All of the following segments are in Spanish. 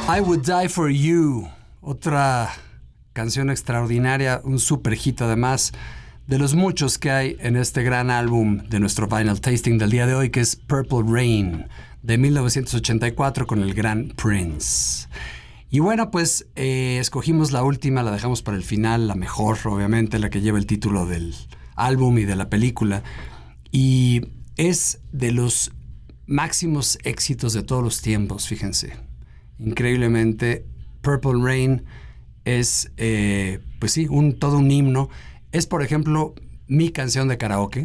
I Would Die For You, otra canción extraordinaria, un super hit además de los muchos que hay en este gran álbum de nuestro Vinyl Tasting del día de hoy, que es Purple Rain, de 1984 con el gran Prince. Y bueno, pues escogimos la última, la dejamos para el final, la mejor, obviamente, la que lleva el título del álbum y de la película. Y es de los máximos éxitos de todos los tiempos, fíjense. Increíblemente, Purple Rain es, pues sí, todo un himno. Es, por ejemplo, mi canción de karaoke,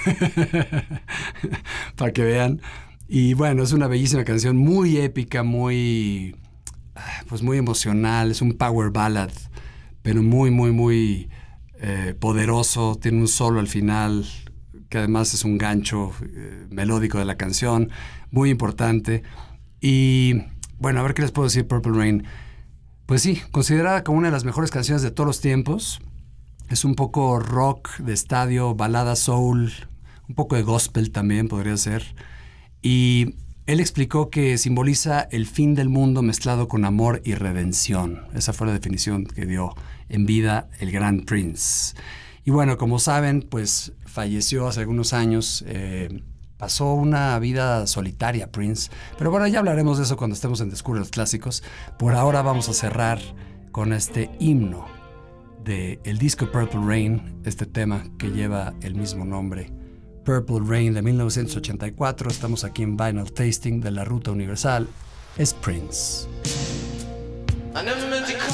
para que vean. Y bueno, es una bellísima canción, muy épica, muy emocional. Es un power ballad, pero muy poderoso. Tiene un solo al final, que además es un gancho melódico de la canción, muy importante. Y bueno, a ver qué les puedo decir, Purple Rain. Pues sí, considerada como una de las mejores canciones de todos los tiempos. Es un poco rock de estadio, balada soul, un poco de gospel también podría ser. Y él explicó que simboliza el fin del mundo mezclado con amor y redención. Esa fue la definición que dio en vida el gran Prince. Y bueno, como saben, pues falleció hace algunos años. Pasó una vida solitaria, Prince. Pero bueno, ya hablaremos de eso cuando estemos en Descubre los Clásicos. Por ahora vamos a cerrar con este himno del disco Purple Rain, este tema que lleva el mismo nombre, Purple Rain, de 1984. Estamos aquí en Vinyl Tasting de la Ruta Universal. Es Prince.